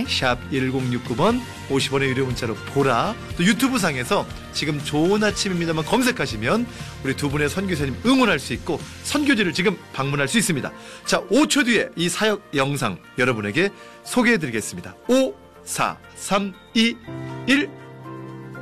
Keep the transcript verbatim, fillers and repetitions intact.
샵 일공육구 번 오십 원의 유료 문자로 보라. 또 유튜브 상에서 지금 좋은 아침입니다만 검색하시면 우리 두 분의 선교사님 응원할 수 있고 선교지를 지금 방문할 수 있습니다. 자, 오 초 뒤에 이 사역 영상 여러분에게 소개해드리겠습니다. 오, 사, 삼, 이, 일